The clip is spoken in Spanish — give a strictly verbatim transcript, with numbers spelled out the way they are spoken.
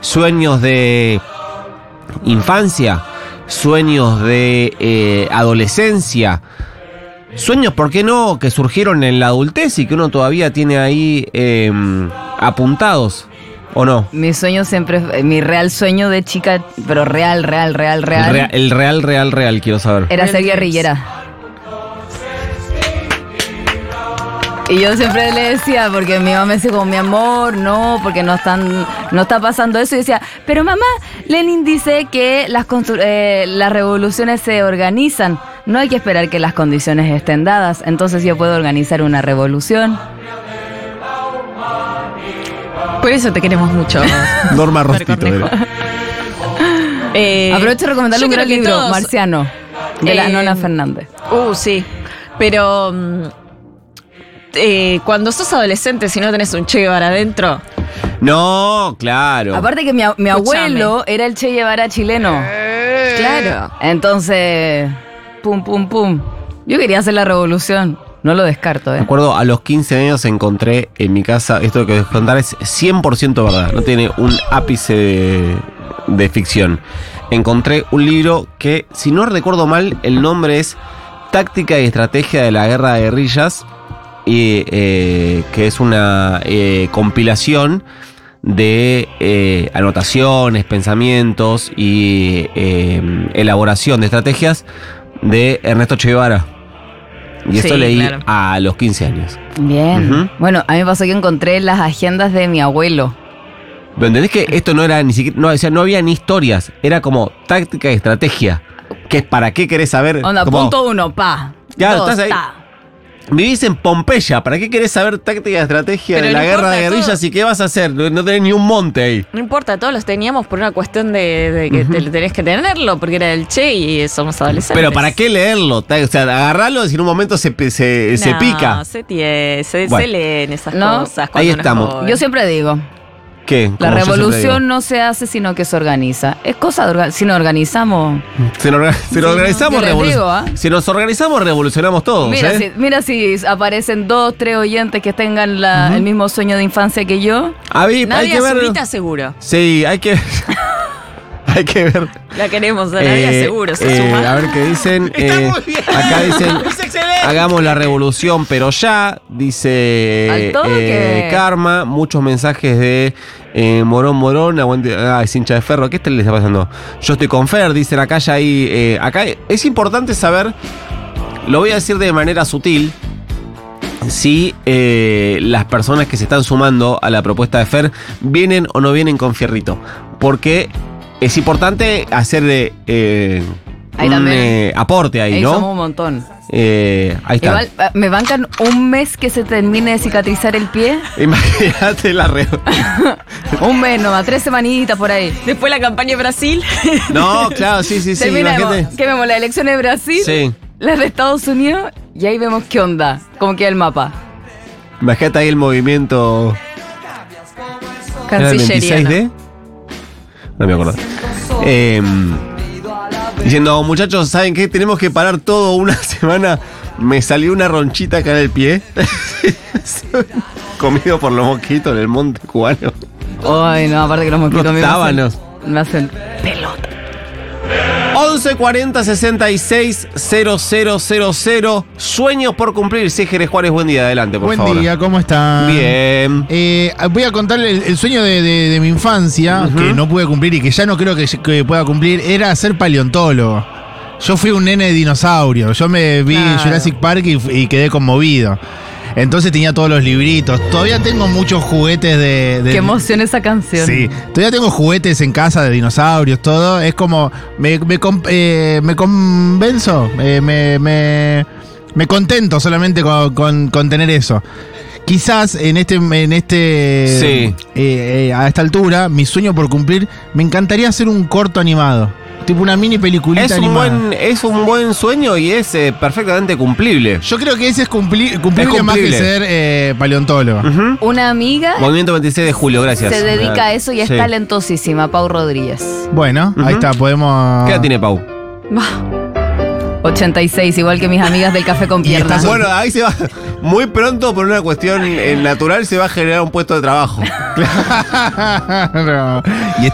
sueños de infancia, sueños de eh, adolescencia, sueños, ¿por qué no?, que surgieron en la adultez y que uno todavía tiene ahí eh, apuntados, ¿o no? Mi sueño siempre, mi real sueño de chica, pero real, real, real, real. El real, el real, real, real, quiero saber. Era ser guerrillera. Y yo siempre le decía, porque mi mamá me decía como, mi amor, no, porque no están, no está pasando eso. Y decía, pero mamá, Lenin dice que las, constru- eh, las revoluciones se organizan. No hay que esperar que las condiciones estén dadas. Entonces yo puedo organizar una revolución. Por eso te queremos mucho. Norma Rostito. eh, Aprovecho de recomendarle un gran libro, todos, Marciano, de eh, la Nona Fernández. Uh, sí. Pero mm, eh, cuando sos adolescente, si no tenés un Che Guevara adentro. No, claro. Aparte que mi, mi abuelo era el Che Guevara chileno. Claro. Entonces, pum, pum, pum. Yo quería hacer la revolución. No lo descarto, ¿eh? Me acuerdo, a los quince años encontré en mi casa, esto que voy a contar es cien por ciento verdad, no tiene un ápice de, de ficción. Encontré un libro que, si no recuerdo mal, el nombre es Táctica y Estrategia de la Guerra de Guerrillas, y, eh, que es una eh, compilación de eh, anotaciones, pensamientos y eh, elaboración de estrategias de Ernesto Che Guevara. Y esto Sí, leí claro. a los quince años. Bien. Ujú. Bueno, a mí me pasó que encontré las agendas de mi abuelo. ¿Pero entendés que esto no era ni siquiera, no, o sea, no había ni historias, era como táctica y estrategia? Que es para qué querés saber. Onda, como, punto uno, pa. Ya, Dos, estás ahí. ta. Vivís en Pompeya, ¿para qué querés saber táctica y estrategia Pero de la no guerra importa de guerrillas todo. y qué vas a hacer? No, no tenés ni un monte ahí. No importa, todos los teníamos por una cuestión de, de que te- tenés que tenerlo, porque era el Che y somos adolescentes. Pero ¿para qué leerlo? Ta- O sea, agarrarlo y en un momento se, pi- se, se No, pica. Se, tie- se, Bueno. se leen esas No, cosas. cuando ahí uno es estamos. joven. Yo siempre digo, ¿Qué? la Como yo siempre revolución no se hace sino que se organiza. Es cosa de orga- si nos organizamos. digo. Si nos, orga- si nos organizamos, yo les revolu- digo, ¿ah? si nos organizamos, revolucionamos todos. Mira, ¿eh? si, mira si aparecen dos, tres oyentes que tengan la- el mismo sueño de infancia que yo. A ver, hay Nadia que ver. Zurita seguro. Sí, hay que. hay que ver. La queremos, a Nadia Eh, seguro. Se eh, suma. a ver qué dicen. Está eh, muy bien. Acá dicen. Es excelente. Hagamos la revolución, pero ya, dice Al toque. eh, Karma. Muchos mensajes de eh, Morón Morón, aguante. Ah, es hincha de Ferro. ¿Qué le está pasando? Yo estoy con Fer, dicen acá ya ahí. eh, acá es importante saber, lo voy a decir de manera sutil, si eh, las personas que se están sumando a la propuesta de Fer vienen o no vienen con Fierrito. Porque es importante hacer eh, eh, Ahí un también. eh, aporte ahí, Ahí ¿no? somos un montón. Eh, ahí está. Igual, eh, ¿me bancan un mes que se termine de cicatrizar el pie? Imagínate la re... Un mes nomás, tres semanitas por ahí. Después la campaña de Brasil. No, claro, sí, sí, sí. Terminamos. Imagínate. ¿Qué vemos? Las elecciones de Brasil, Sí. las de Estados Unidos, y ahí vemos qué onda, cómo queda el mapa. Imagínate ahí el movimiento. ¿Era el veintiséis Cancilleriano. de? No me acuerdo. Eh, diciendo, muchachos, ¿saben qué? Tenemos que parar todo una semana. Me salió una ronchita acá en el pie. Comido por los mosquitos en el monte cubano. Ay, no, aparte que los mosquitos Los me tábanos. hacen, me hacen pelota. once cuarenta sesenta y seis cero cero cero cero. Sueños por cumplir. Sí, Jerez Juárez, buen día. Adelante, por Buen favor. día, ¿cómo están? Bien. Eh, voy a contarle el, el sueño de, de- de mi infancia, Ujú. que no pude cumplir y que ya no creo que, que pueda cumplir, era ser paleontólogo. Yo fui un nene de dinosaurio. Yo me vi en Claro. Jurassic Park y, y quedé conmovido. Entonces tenía todos los libritos. Todavía tengo muchos juguetes de... de- Qué emoción esa canción. Sí, todavía tengo juguetes en casa de dinosaurios, todo. Es como, me, me, com- eh, me convenzo, eh, me, me, me contento solamente con, con- con tener eso. Quizás en este, en este, Sí. eh, eh, a esta altura, mi sueño por cumplir, me encantaría hacer un corto animado, tipo una mini peliculita Es un, animada. buen, es un buen sueño y es eh, perfectamente cumplible. Yo creo que ese es cumplir, cumplible Es más que cumplible. ser eh, paleontólogo. Ujú. Una amiga Movimiento veintiséis de julio, gracias. se dedica a eso y es Sí. talentosísima, Pau Rodríguez. Bueno, Ujú. ahí está, podemos. ¿Qué edad tiene Pau? ochenta y seis, igual que mis amigas del café con Y piernas. estás- Bueno, ahí se va. Muy pronto, por una cuestión eh, natural, se va a generar un puesto de trabajo. Claro. Y